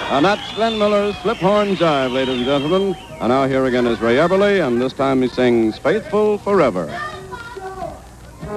And that's Glenn Miller's Slip Horn Jive, ladies and gentlemen. And now here again is Ray Eberly, and this time he sings Faithful Forever.